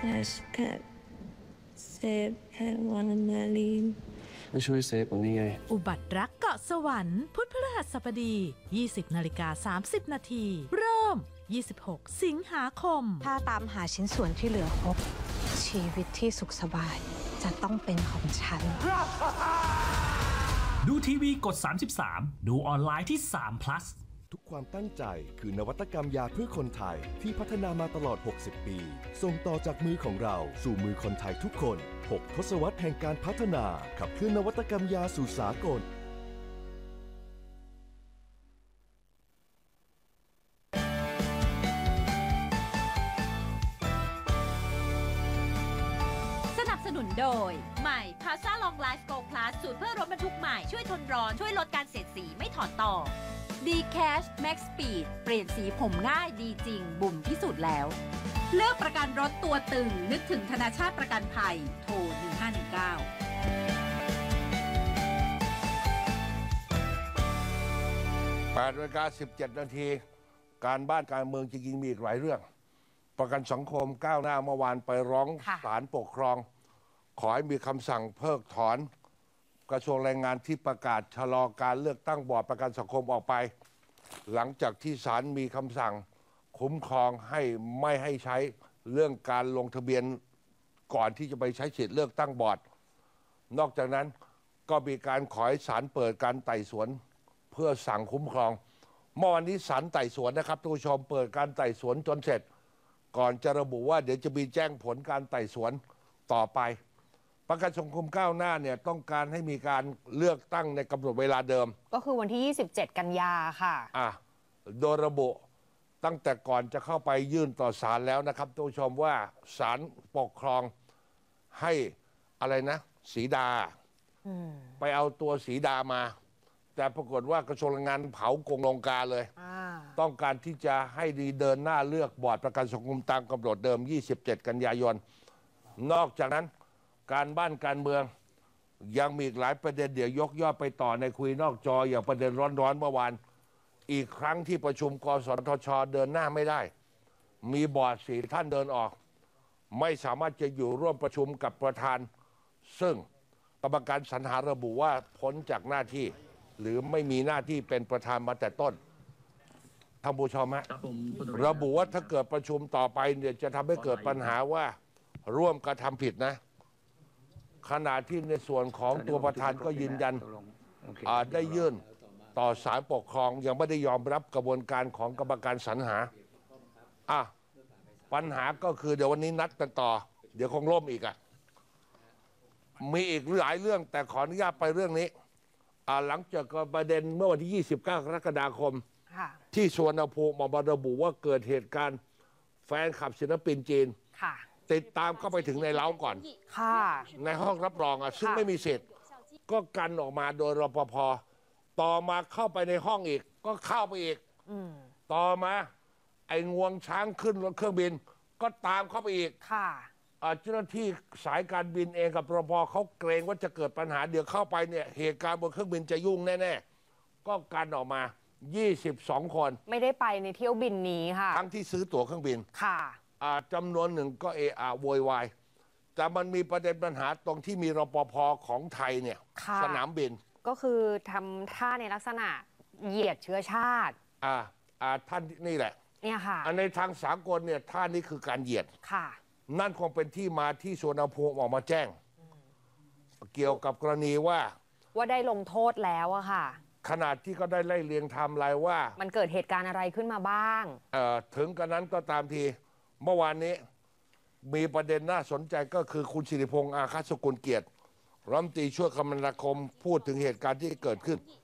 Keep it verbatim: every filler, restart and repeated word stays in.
cash cat save had one in the lead ไม่ช่วยเซฟตรงนี้ไงอุบัติรักเกาะสวรรค์พุธพฤหัสบดี ยี่สิบนาฬิกาสามสิบนาทีเริ่มยี่สิบหกสิงหาคมถ้าตามหาชิ้นส่วนที่เหลือครบชีวิตที่สุขสบายจะต้องเป็นของฉันดูทีวีกดสามสิบสามดูออนไลน์ที่สาม plus ทุกความตั้งใจคือนวัตกรรมยาเพื่อคนไทยที่พัฒนามาตลอดหกสิบปีส่งต่อจากมือของเราสู่มือคนไทยทุกคนหกทศวรรษแห่งการพัฒนาขับเคลื่อนนวัตกรรมยาสู่สากลสนับสนุนโดยใหม่ Pasa Long Life Go Plus สูตรเพื่อรถบรรทุกใหม่ช่วยทนร้อนช่วยลดการเสียดสีไม่ถอดต่อ D-Cash Max Speed เปลี่ยนสีผมง่ายดีจริงบุ๋มพิสูจน์แล้วเลือกประกันรถตัวตึงนึกถึงธนาชาติประกันภัยโทรหนึ่งห้าหนึ่งเก้าแปดนาฬิกาสิบเจ็ดนาทีการบ้านการเมืองจริงๆมีอีกหลายเรื่องประกันสังคมก้าวหน้าเมื่อวานไปร้องศาลปกครองขอให้มีคำสั่งเพิกถอนกระทรวงแรงงานที่ประกาศชะลอการเลือกตั้งบอร์ดประกันสังคมออกไปหลังจากที่ศาลมีคำสั่งคุ้มครองให้ไม่ให้ใช้เรื่องการลงทะเบียนก่อนที่จะไปใช้สิทธิ์เลือกตั้งบอร์ดนอกจากนั้นก็มีการขอให้ศาลเปิดการไต่สวนเพื่อสั่งคุ้มครองเมื่อวันนี้ศาลไต่สวนนะครับทุกผู้ชมเปิดการไต่สวนจนเสร็จก่อนจะระบุว่าเดี๋ยวจะมีแจ้งผลการไต่สวนต่อไปประกันสังคมก้าวหน้าเนี่ยต้องการให้มีการเลือกตั้งในกำหนดเวลาเดิมก็คือวันที่ยี่สิบเจ็ดกันยาค่ะอ่ะโดยระบุตั้งแต่ก่อนจะเข้าไปยื่นต่อศาลแล้วนะครับทุกผู้ชมว่าศาลปกครองให้อะไรนะสีดาไปเอาตัวสีดามาแต่ปรากฏว่ากระทรวงแรงงานเผากงลงกาเลยต้องการที่จะให้ดีเดินหน้าเลือกบอร์ดประกันสังคมตามกำหนดเดิมยี่สิบเจ็ดกันยายนนอกจากนั้นการบ้านการเมืองยังมีอีกหลายประเด็นเดี๋ยวยกย่อไปต่อในคุยนอกจออย่างประเด็นร้อนๆเมื่อวานอีกครั้งที่ประชุมกสทช.เดินหน้าไม่ได้มีบอร์ดสี่ท่านเดินออกไม่สามารถจะอยู่ร่วมประชุมกับประธานซึ่งกรรมการสรรหาระบุว่าพ้นจากหน้าที่หรือไม่มีหน้าที่เป็นประธานมาแต่ต้นท่านผู้ชมฮะระบุว่าถ้าเกิดประชุมต่อไปเนี่ยจะทำให้เกิดปัญหาว่าร่วมกระทำผิดนะขณะที่ในส่วนของตัวประธานก็ยืนยันได้ยื่นต่อศาลปกครองยังไม่ได้ยอมรับกระบวนการของกรรมการสรรหาอ่ะปัญหาก็คือเดี๋ยววันนี้นัดกันต่อเดี๋ยวคงล่มอีกอ่ะมีอีกหลายเรื่องแต่ขออนุญาตไปเรื่องนี้อ่าหลังจากประเด็นเมื่อวันที่ยี่สิบเก้ากรกฎาคมที่สุวรรณภูมิมาระบุว่าเกิดเหตุการณ์แฟนคลับศิลปินจีนติดตามเข้าไปถึงในเล้าก่อนในห้องรับรองอ่ะซึ่งไม่มีสิทธิ์ก็กันออกมาโดยรปภ.ต่อมาเข้าไปในห้องอีกก็เข้าไปอีกต่อมาไอ้งวงช้างขึ้นรถเครื่องบินก็ตามเข้าไปอีกเจ้าหน้าที่สายการบินเองกับรปภ.เขาเกรงว่าจะเกิดปัญหาเดี๋ยวเข้าไปเนี่ยเหตุการณ์บนเครื่องบินจะยุ่งแน่ๆก็กันออกมายี่สิบสองคนไม่ได้ไปในเที่ยวบินนี้ค่ะทั้งที่ซื้อตั๋วเครื่องบินค่ะจำนวนหนึ่งก็เอะอะโวยวายแต่มันมีประเด็นปัญหาตรงที่มีรปภ.ของไทยเนี่ยสนามบินก็คือทำท่าในลักษณะเหยียดเชื้อชาติอ่าอ่าท่านนี่แหละเนี่ยค่ะในทางสากลเนี่ยท่านี้คือการเหยียดค่ะนั่นคงเป็นที่มาที่สุวรรณภูมิออกมาแจ้งเกี่ยวกับกรณีว่าว่าได้ลงโทษแล้วอะค่ะขนาดที่ก็ได้ไล่เรียงไทม์ไลน์ว่ามันเกิดเหตุการณ์อะไรขึ้นมาบ้างเอ่อถึงกระนั้นก็ตามทีเมื่อวานนี้มีประเด็นน่าสนใจก็คือคุณสิริพงษ์อาคาสกุลเกียรติรัฐมนตรีช่วยคมนาคมพูดถึงเหตุการณ์ที่เกิดขึ้น